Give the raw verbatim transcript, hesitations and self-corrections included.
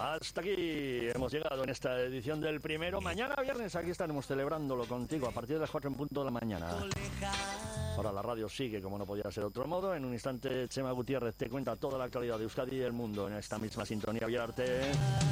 Hasta aquí hemos llegado en esta edición del primero. Mañana viernes aquí estaremos celebrándolo contigo a partir de las cuatro en punto de la mañana. Ahora la radio sigue como no podía ser de otro modo. En un instante Chema Gutiérrez te cuenta toda la actualidad de Euskadi y el mundo en esta misma sintonía. Viarte.